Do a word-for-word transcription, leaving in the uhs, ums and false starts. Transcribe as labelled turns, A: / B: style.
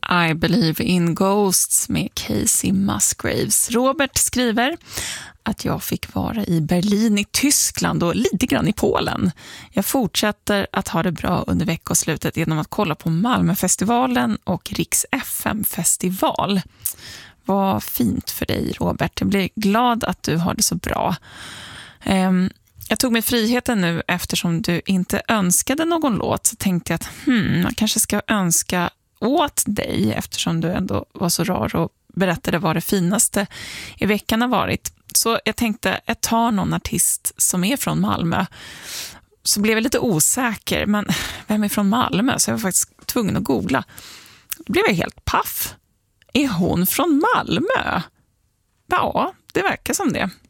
A: I Believe in Ghosts med Casey Musgraves. Robert skriver att jag fick vara i Berlin i Tyskland och lite grann i Polen. Jag fortsätter att ha det bra under veckoslutet genom att kolla på Malmöfestivalen och Riks F M-festival. Vad fint för dig, Robert. Jag blir glad att du har det så bra. Um, Jag tog mig friheten nu eftersom du inte önskade någon låt, så tänkte jag att hmm, jag kanske ska önska åt dig eftersom du ändå var så rar och berättade vad det finaste i veckan har varit. Så jag tänkte jag tar någon artist som är från Malmö. Så blev jag lite osäker, men vem är från Malmö? Så jag var faktiskt tvungen att googla. Då blev jag helt paff. Är hon från Malmö? Ja, det verkar som det.